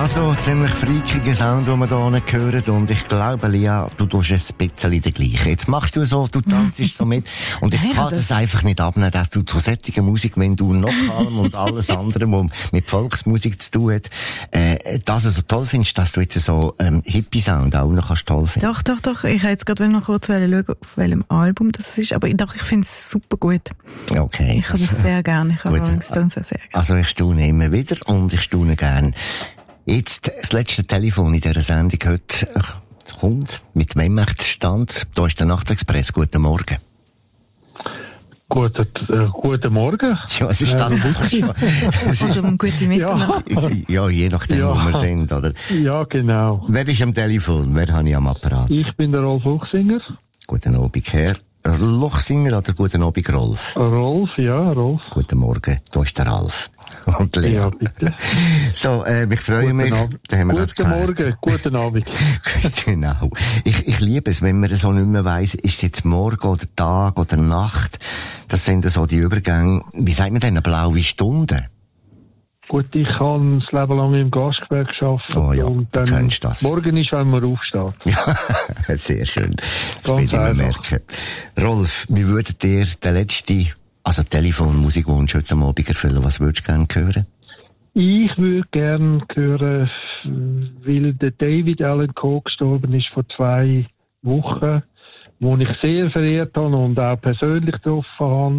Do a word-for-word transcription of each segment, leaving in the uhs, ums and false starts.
Also, ziemlich freakiger Sound, den wir hier hören. Und ich glaube, Lia, du tust ein bisschen den gleichen. Jetzt machst du so, du tanzt so mit. Und ich kann das einfach nicht abnehmen, dass du zu solcher Musik, wenn du noch allem und alles andere, was mit Volksmusik zu tun hat, äh, das so toll findest, dass du jetzt so ähm, Hippie-Sound auch noch kannst toll finden. Doch, doch, doch. Ich wollte jetzt gerade noch kurz schauen, auf welchem Album das ist. Aber doch, ich finde es super gut. Okay. Ich habe das sehr gerne. Ich habe Rolling Stones sehr, sehr gerne. Also ich staune immer wieder und ich staune gern. Jetzt das letzte Telefon in dieser Sendung heute kommt. Mit wem möchte es stand? Da ist der Nachtexpress. Guten Morgen. Guten, äh, guten Morgen. Ja, es ist tatsächlich schon. Es ist um gute Mitternacht. Ja, je nachdem, ja. wo wir sind, oder? Ja, genau. Wer ist am Telefon? Wer habe ich am Apparat? Ich bin der Rolf Luchsinger. Guten Abend, Herr Luchsinger, oder guten Abend, Rolf? Rolf, ja, Rolf. Guten Morgen, da ist der Ralf. Und Lea. Ja, bitte. So, äh, ich freue mich. Da haben wir guten das geklärt. Morgen, guten Abend. Genau. Ich, ich liebe es, wenn man so nicht mehr weiss, ist es jetzt Morgen oder Tag oder Nacht. Das sind so die Übergänge, wie sagt man denn, blaue Stunden? Gut, ich habe das Leben lang im Gastgewerbe gearbeitet. Oh ja, und du dann kennst das. Morgen ist, wenn man aufsteht. Ja, sehr schön. Das will ich mir merken. Rolf, wie würdet ihr den letzten, also Telefonmusikwunsch heute Abend erfüllen? Was würdest du gerne hören? Ich würde gerne hören, weil der David Allan Coe gestorben ist vor zwei Wochen, wo ich sehr verehrt habe und auch persönlich getroffen habe.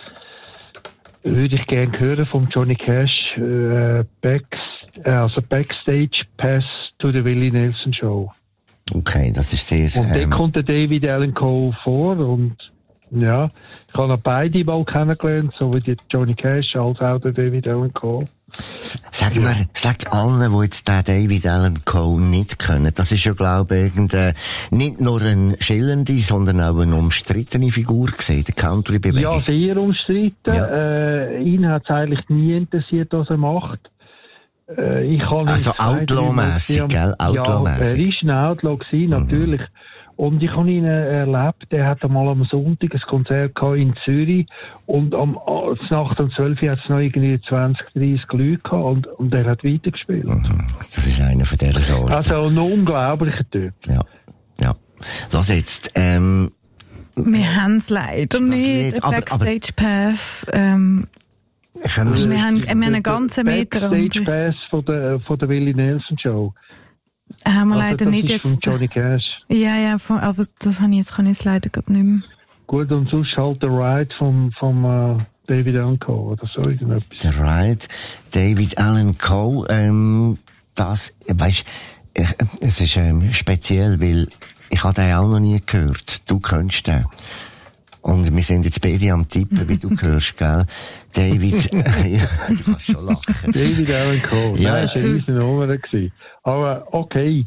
Würde ich gerne hören von Johnny Cash, äh, Back, äh, also Backstage Pass to the Willie Nelson Show. Okay, das ist sehr... Und ähm, da kommt der David Allan Coe vor und ja, ich habe auch beide mal kennengelernt, sowohl die Johnny Cash als auch der David Allan Coe. Sag ja. mir, sag allen, die jetzt den David Allan Coe nicht kennen, das ist ja, glaube ich, irgendein, nicht nur eine schillernde, sondern auch eine umstrittene Figur gewesen, der Country-Bewegung. Ja, sehr umstritten. Ja. Äh, ihn hat es eigentlich nie interessiert, was er macht. Äh, ich kann also Outlaw-mässig, gell? Outlaw-mässig. Ja, er ist ein Outlaw gewesen, natürlich. Mhm. Und ich habe ihn äh, erlebt, er hat einmal am Sonntag ein Konzert gehabt in Zürich und am Nacht um zwölf Uhr hat es noch irgendwie zwanzig, dreissig Leute gehabt und, und er hat weitergespielt. Mhm. Das ist einer von dieser Sorten. Also ein unglaublicher Typ. Ja, ja. Lass jetzt, ähm... Wir haben es leider nicht, nicht aber, Backstage Pass, ähm... Wir haben, wir haben einen ganzen Meter. Backstage Pass von der, von der Willie Nelson Show. Haben wir also leider das nicht ist jetzt. Von Johnny Cash. Ja, ja, von, aber das habe ich jetzt, kann ich jetzt leider gerade nicht mehr. Gut, und sonst halt der Ride vom, vom uh, David Allan Coe oder so irgendetwas. Der Ride, David Allan Coe, ähm, das, weisst, äh, es ist ähm, speziell, weil ich habe den auch noch nie gehört. Du kennst den. Und wir sind jetzt beide am Tippen, wie du hörst, gell? David, ja, du kannst schon lachen. David Allan Coe, ja, das war eine riesen Nummer gewesen. Aber okay.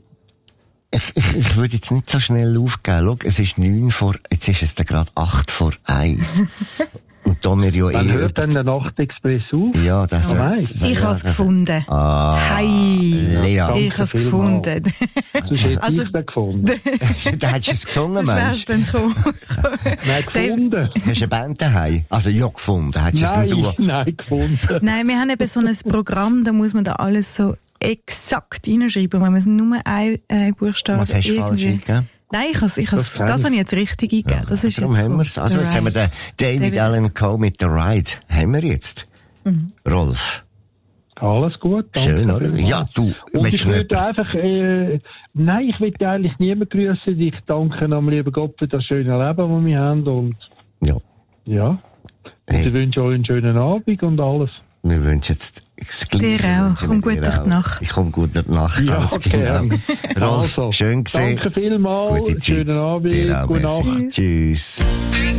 Ich, ich, ich würde jetzt nicht so schnell aufgeben. Schau, es ist neun vor, jetzt ist es dann gerade acht vor eins. Und da wir ja Dann eh hört dann der Nachtexpress auf? Ja, das... Oh nein. Ich ja, habe es gefunden. Ah, Hi. Lea. Ich habe es gefunden. Du hast also, es gefunden. Da hättest du es gesungen, Mensch. Dann Nein, gefunden. Hast du eine Band daheim? Also ja, gefunden. Hättest du Nein, es nicht nein, gefunden. Nein, wir haben eben so ein Programm, da muss man da alles so exakt reinschreiben, wenn man es nur ein, ein Buchstaben... Was hast du falsch eingegeben? Nein, ich has, ich has, das, das habe ich jetzt richtig eingegeben. Ja, das ist darum jetzt haben wir's. Also jetzt haben wir den David, David Allan Coe mit der Ride. Haben wir jetzt. Mhm. Rolf. Alles gut. Danke. Schön, oder? Ja, du. Und ich würde einfach, äh, nein, ich will eigentlich niemanden grüßen. Ich danke am lieben Gott für das schöne Leben, das wir haben. Und, ja. Ja. Hey. Ich wünsche euch einen schönen Abend und alles. Wir wünschen jetzt das Gleiche. Dir auch. Komm gut durch die Nacht. Ich komme gut durch die Nacht. Ja, okay. Rolf, also, schön gesehen. Danke vielmals. Gute Zeit. Schönen Abend. Gute Nacht. Tschüss.